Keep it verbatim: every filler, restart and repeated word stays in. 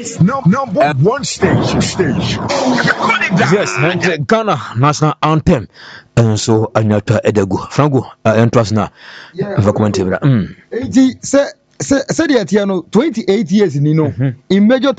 Ghana's number one station. Station. Yes, Ghana national anthem. And so Anyata Edego. Franco, Antrasna. Yeah. eighty, say, say, say, twenty-eight years, you know, in major